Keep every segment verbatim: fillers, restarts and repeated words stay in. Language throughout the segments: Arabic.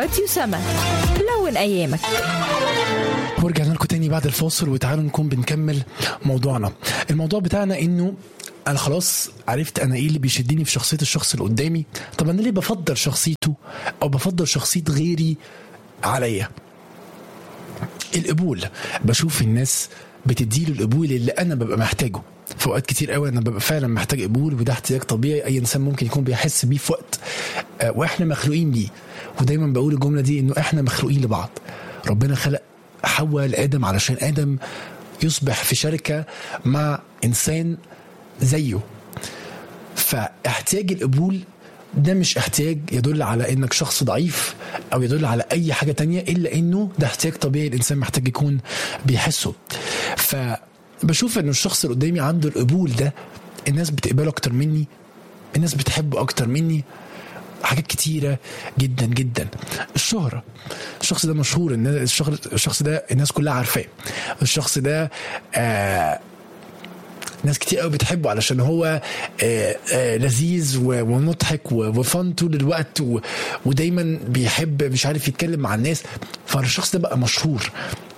راديو سما. لون أيامك. ورجعنا لكم تاني بعد الفاصل، وتعالوا نكون بنكمل موضوعنا. الموضوع بتاعنا انه انا خلاص عرفت انا ايه اللي بيشدني في شخصية الشخص اللي قدامي. طب انا ليه بفضل شخصيته او بفضل شخصية غيري عليا؟ القبول. بشوف الناس بتديله القبول اللي انا ببقى محتاجه. في وقت كتير قوي انا ببقى فعلا محتاج قبول، وده احتياج طبيعي اي انسان ممكن يكون بيحس بيه في وقت، آه واحنا مخلوقين ليه. ودايما بقول الجملة دي انه احنا مخلوقين لبعض. ربنا خلق حواء لآدم علشان آدم يصبح في شركة مع إنسان زيه. فاحتياج القبول ده مش احتياج يدل على انك شخص ضعيف او يدل على اي حاجة تانية، الا انه ده احتياج طبيعي الانسان محتاج يكون بيحسه. فبشوف انه الشخص اللي قدامي عنده القبول ده، الناس بتقبله اكتر مني، الناس بتحبه اكتر مني، حاجات كتيرة جدا جدا. الشهرة، الشخص ده مشهور، الشخص ده الناس كلها عارفاه، الشخص ده آه ناس كتير قوي بتحبه علشان هو آه آه لذيذ ومضحك وفن طول الوقت، ودايما بيحب مش عارف يتكلم مع الناس، فالشخص ده بقى مشهور.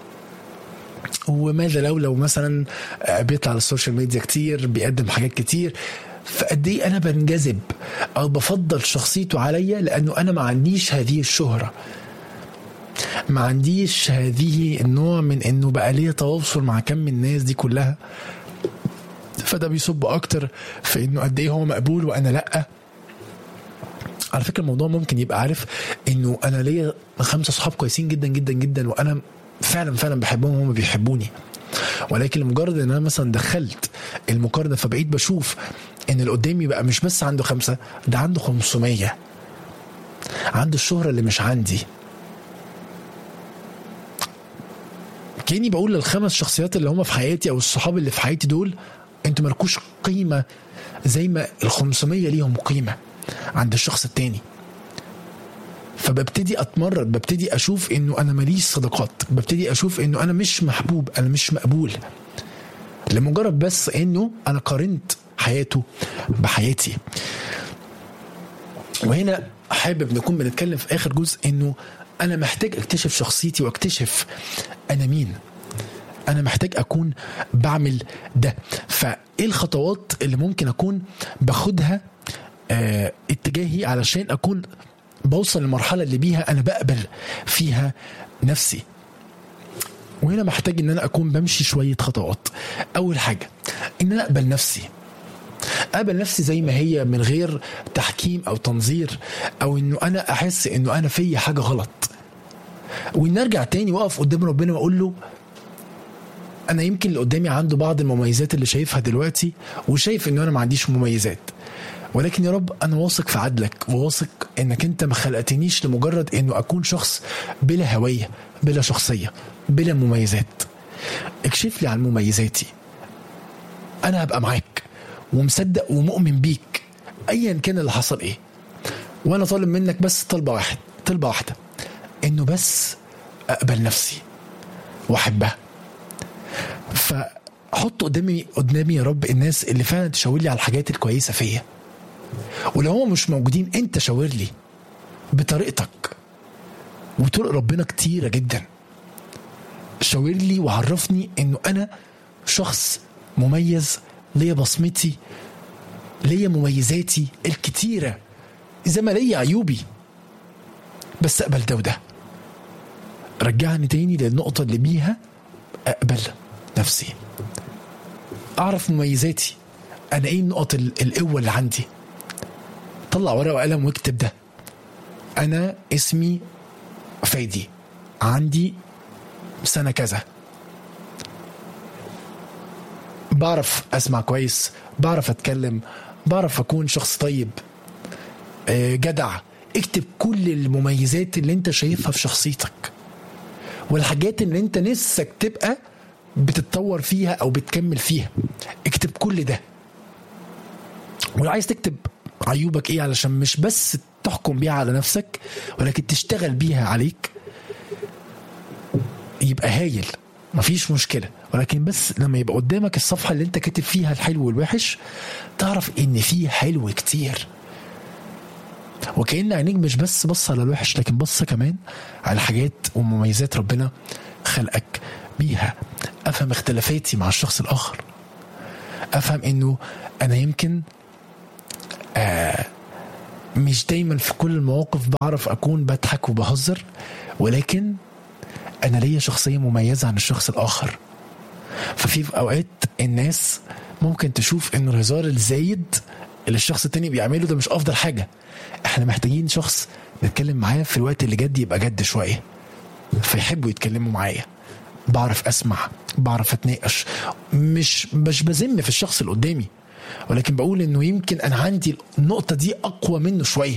وماذا لو لو مثلا بيطلع على السوشيال ميديا كتير، بيقدم حاجات كتير، فقد ايه انا بنجذب او بفضل شخصيته عليا، لانه انا ما عنديش هذه الشهرة، ما عنديش هذه النوع من انه بقى ليه تواصل مع كم الناس دي كلها. فده بيصب اكتر في انه قد ايه هو مقبول وانا لا. على فكرة الموضوع ممكن يبقى عارف انه انا ليا خمسة صحاب كويسين جدا جدا جدا، وانا فعلا فعلا بحبهم وهم بيحبوني، ولكن لمجرد ان انا مثلا دخلت المقارنة فبقيت بشوف ان اللي قدامي بقى مش بس عنده خمسة، ده عنده خمسمية، عنده الشهرة اللي مش عندي. كأني بقول للخمس شخصيات اللي هم في حياتي او الصحاب اللي في حياتي دول، انتوا مالكوش قيمة زي ما الخمسمية ليهم قيمة عند الشخص التاني. فببتدي اتمرد، ببتدي اشوف انه انا ماليش صداقات، ببتدي اشوف انه انا مش محبوب، انا مش مقبول، لمجرد بس انه انا قارنت حياته بحياتي. وهنا حابب نكون بنتكلم في اخر جزء انه انا محتاج اكتشف شخصيتي واكتشف انا مين، انا محتاج اكون بعمل ده. فايه الخطوات اللي ممكن اكون باخدها اه اتجاهي علشان اكون بوصل للمرحلة اللي بيها انا بقبل فيها نفسي؟ وهنا محتاج ان انا اكون بمشي شوية خطوات. اول حاجة ان انا اقبل نفسي، اقبل نفسي زي ما هي من غير تحكيم او تنظير، او انه انا احس انه انا في حاجة غلط، وان ارجع تاني واقف قدام ربنا واقول له انا يمكن اللي قدامي عنده بعض المميزات اللي شايفها دلوقتي، وشايف انه انا ما عنديش مميزات، ولكن يا رب انا واثق في عدلك، وواثق انك انت ما خلقتنيش لمجرد انه اكون شخص بلا هوية، بلا شخصية، بلا مميزات. اكشف لي عن مميزاتي، انا هبقى معاك ومصدق ومؤمن بيك ايا كان اللي حصل ايه. وانا طالب منك بس طلبة واحد طلبة واحدة، انه بس اقبل نفسي واحبها. فحط قدامي قدامي يا رب الناس اللي فعلا تشاور لي على الحاجات الكويسة فيا، ولو هم مش موجودين انت شاور لي بطريقتك، وطرق ربنا كتيرة جدا. شاور لي وعرفني انه انا شخص مميز، ليا بصمتي، ليا مميزاتي الكتيرة، اذا ما ليا عيوبي، بس اقبل ده وده. رجعني تاني للنقطة اللي بيها اقبل نفسي، اعرف مميزاتي، انا ايه النقط القوة اللي عندي. طلع ورقة وقلم واكتب ده. انا اسمي فادي، عندي سنة كذا، بعرف اسمع كويس، بعرف اتكلم، بعرف اكون شخص طيب، جدع. اكتب كل المميزات اللي انت شايفها في شخصيتك، والحاجات اللي انت نفسك تبقى بتتطور فيها او بتكمل فيها. اكتب كل ده. ولو عايز تكتب عيوبك ايه علشان مش بس تحكم بيها على نفسك ولكن تشتغل بيها عليك، يبقى هايل، مفيش مشكلة. ولكن بس لما يبقى قدامك الصفحة اللي انت كاتب فيها الحلو والوحش، تعرف ان فيه حلو كتير. وكأن عينيك مش بس بص على الوحش لكن بص كمان على حاجات ومميزات ربنا خلقك بيها. افهم اختلافاتي مع الشخص الاخر، افهم انه انا يمكن آه مش دايما في كل المواقف بعرف اكون بضحك وبهزر، ولكن انا ليا شخصية مميزة عن الشخص الاخر. ففي في اوقات الناس ممكن تشوف ان الهزار الزايد اللي الشخص التاني بيعمله ده مش افضل حاجة. احنا محتاجين شخص نتكلم معاه في الوقت اللي جد يبقى جد شوية، فيحبوا يتكلموا معايا، بعرف اسمع، بعرف اتناقش، مش مش بذم في الشخص اللي قدامي، ولكن بقول انه يمكن انا عندي النقطة دي اقوى منه شوية.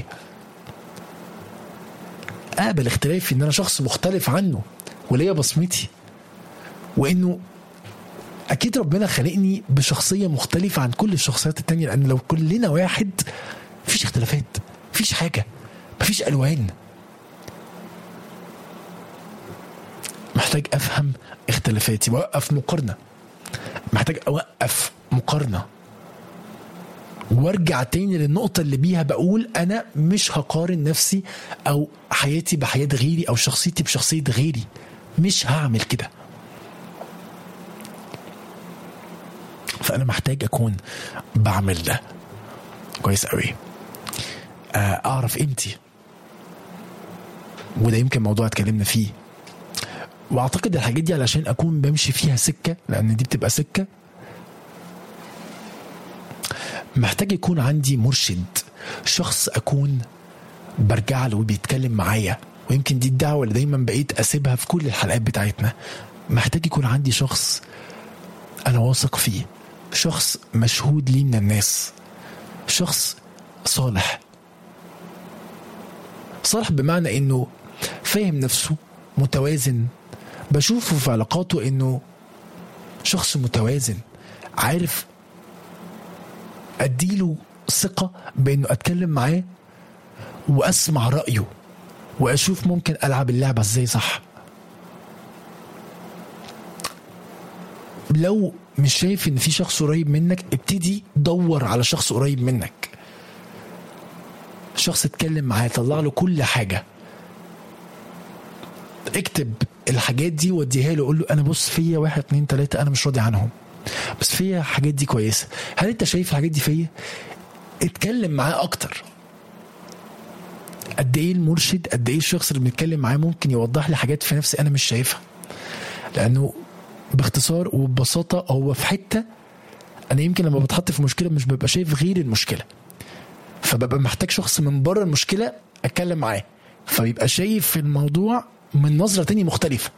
اقبل اختلافي، ان انا شخص مختلف عنه وليا بصمتي، وانه اكيد ربنا خلقني بشخصية مختلفة عن كل الشخصيات التانية، لان لو كلنا واحد مفيش اختلافات، مفيش حاجة، مفيش الوان. محتاج افهم اختلافاتي واوقف مقارنة، محتاج اوقف مقارنة وارجع تاني للنقطة اللي بيها بقول انا مش هقارن نفسي او حياتي بحياة غيري او شخصيتي بشخصية غيري، مش هعمل كده. فانا محتاج اكون بعمل ده كويس قوي، اعرف قيمتي، وده يمكن موضوع اتكلمنا فيه. واعتقد الحاجات دي علشان اكون بمشي فيها سكة، لان دي بتبقى سكة، محتاج يكون عندي مرشد، شخص اكون برجع له وبيتكلم معايا. ويمكن دي الدعوة اللي دايما بقيت اسيبها في كل الحلقات بتاعتنا. محتاج يكون عندي شخص انا واثق فيه، شخص مشهود لي من الناس، شخص صالح. صالح بمعنى انه فاهم نفسه، متوازن، بشوفه في علاقاته انه شخص متوازن، عارف اديله ثقة بانه اتكلم معاه واسمع رأيه واشوف ممكن العب اللعبة ازاي صح. لو مش شايف ان في شخص قريب منك، ابتدي دور على شخص قريب منك، شخص اتكلم معاه، طلع له كل حاجة، اكتب الحاجات دي وديها له، قول له انا بص فيا واحد اتنين تلاتة انا مش راضي عنهم، بس فيا حاجات دي كويسة، هل انت شايف الحاجات دي فيا؟ اتكلم معاه اكتر. قد ايه المرشد، قد ايه الشخص اللي بنتكلم معاه ممكن يوضح لي حاجات في نفسي انا مش شايفها، لانه باختصار وببساطة هو في حتة انا يمكن لما بتحط في مشكلة مش ببقى شايف غير المشكلة، فببقى محتاج شخص من بره المشكلة اتكلم معاه، فبيبقى شايف الموضوع من نظرة تانية مختلفة،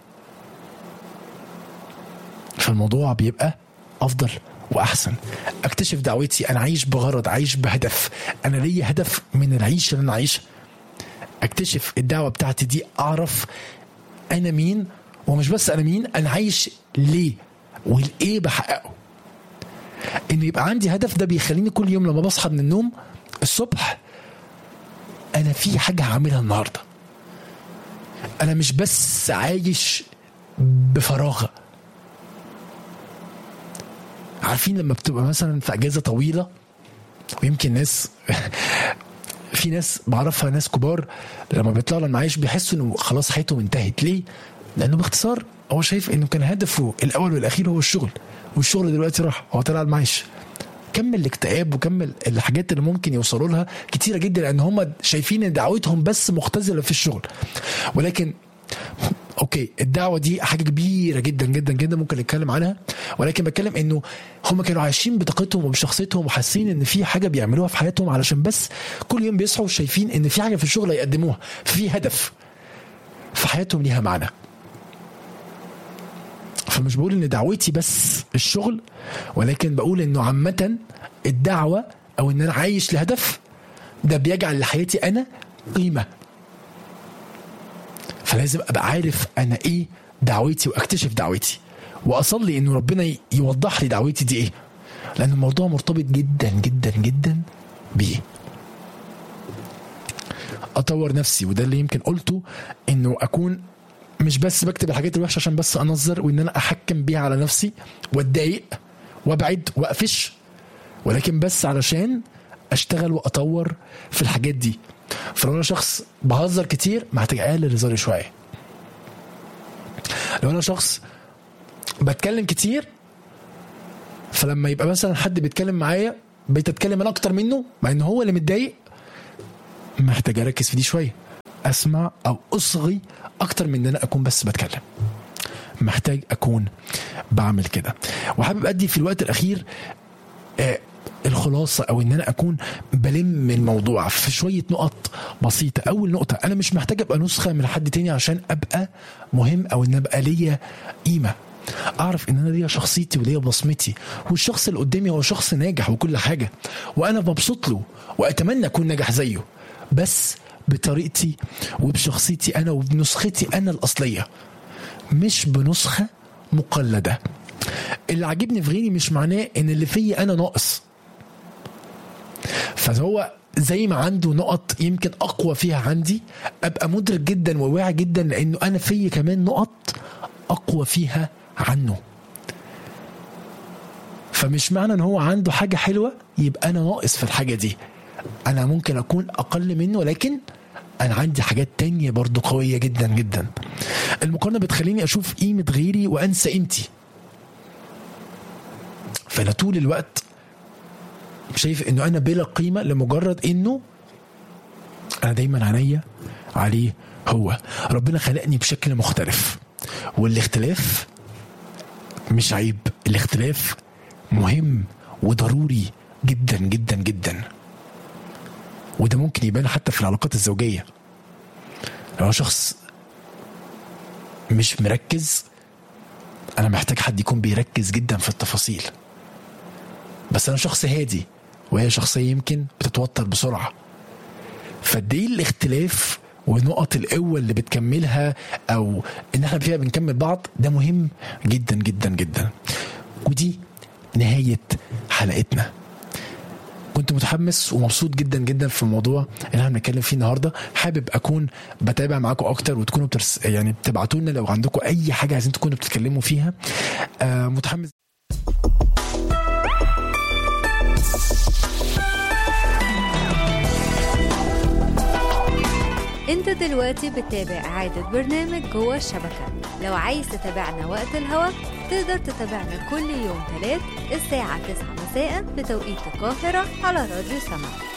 فالموضوع بيبقى افضل واحسن. اكتشف دعوتي، انا عايش بغرض، عايش بهدف، انا ليا هدف من العيش اللي انا عايشها. اكتشف الدعوة بتاعتي دي، اعرف انا مين، ومش بس انا مين، انا عايش ليه والايه بحققه. ان يبقى عندي هدف، ده بيخليني كل يوم لما بصحى من النوم الصبح انا في حاجة هعملها النهاردة، انا مش بس عايش بفراغ. عارفين لما بتبقى مثلا في اجازة طويلة، ويمكن ناس في ناس بعرفها ناس كبار لما بيطلعوا المعاش بيحسوا انه خلاص حياتهم انتهت. ليه؟ لانه باختصار هو شايف انه كان هدفه الاول والاخير هو الشغل، والشغل دلوقتي راح، هو طلع المعاش. كمل الاكتئاب وكمل الحاجات اللي ممكن يوصلوا لها كتيرة جدا، لان هم شايفين ان دعوتهم بس مختزلة في الشغل. ولكن اوكي، الدعوة دي حاجة كبيرة جدا جدا جدا ممكن نتكلم عنها، ولكن بتكلم انه هم كانوا عايشين بطاقتهم وبشخصيتهم وحاسين ان في حاجة بيعملوها في حياتهم، علشان بس كل يوم بيصحوا شايفين ان في حاجة في الشغل يقدموها، في هدف في حياتهم ليها معنى. فمش بقول ان دعوتي بس الشغل، ولكن بقول انه عامة الدعوة او ان انا عايش لهدف ده بيجعل لحياتي انا قيمة. فلازم ابقى عارف انا ايه دعوتي، واكتشف دعوتي، واصلي انه ربنا يوضح لي دعوتي دي ايه، لان الموضوع مرتبط جدا جدا جدا بيه. اطور نفسي، وده اللي يمكن قلته، انه اكون مش بس بكتب الحاجات الوحشة عشان بس انظر وان انا احكم بيها على نفسي واتضايق وابعد واقفش، ولكن بس علشان اشتغل واطور في الحاجات دي. فلو انا شخص بهزر كتير محتاج اقلل هزاري شويه. لو انا شخص بتكلم كتير فلما يبقى مثلا حد بيتكلم معايا بقيت اتكلم انا اكتر منه مع ان هو اللي متضايق، محتاج اركز في دي شويه، اسمع او اصغي اكتر من ان انا اكون بس بتكلم. محتاج اكون بعمل كده. وحابب ادي في الوقت الاخير آه الخلاصه او ان انا اكون بلم الموضوع في شويه نقط بسيطه. اول نقطه، انا مش محتاج ابقى نسخه من حد تاني عشان ابقى مهم او ان ابقى ليا قيمه. اعرف ان انا ليا شخصيتي وليا بصمتي، والشخص اللي قدامي هو شخص ناجح وكل حاجه وانا مبسوط له واتمنى اكون ناجح زيه، بس بطريقتي وبشخصيتي انا وبنسختي انا الاصليه، مش بنسخه مقلده. اللي عجبني في غيري مش معناه ان اللي فيا انا ناقص، فهو زي ما عنده نقط يمكن اقوى فيها عندي ابقى مدرك جدا وواعي جدا لانه انا فيا كمان نقط اقوى فيها عنه. فمش معنى ان هو عنده حاجه حلوه يبقى انا ناقص في الحاجه دي. انا ممكن اكون اقل منه لكن انا عندي حاجات تانية برضو قويه جدا جدا. المقارنه بتخليني اشوف قيمه غيري وانسى قيمتي، فانا طول الوقت شايف انه انا بلا قيمه لمجرد انه انا دايما عينيا عليه. هو ربنا خلقني بشكل مختلف، والاختلاف مش عيب، الاختلاف مهم وضروري جدا جدا جدا. وده ممكن يبان حتى في العلاقات الزوجيه. لو شخص مش مركز، انا محتاج حد يكون بيركز جدا في التفاصيل. بس انا شخص هادي وهي شخصيه يمكن بتتوتر بسرعه، فدي الاختلاف ونقط القوة اللي بتكملها او ان احنا فيها بنكمل بعض، ده مهم جدا جدا جدا. ودي نهاية حلقتنا. كنت متحمس ومبسوط جدا جدا في الموضوع اللي احنا بنتكلم فيه النهارده. حابب اكون بتابع معاكم اكتر وتكونوا بترس يعني بتبعتوا لنا لو عندكم اي حاجه عايزين تكونوا بتتكلموا فيها. آه متحمس. انت دلوقتي بتتابع إعادة برنامج جوه الشبكة. لو عايز تتابعنا وقت الهوا تقدر تتابعنا كل يوم ثلاث الساعة تسعة مساء بتوقيت القاهرة على راديو سما.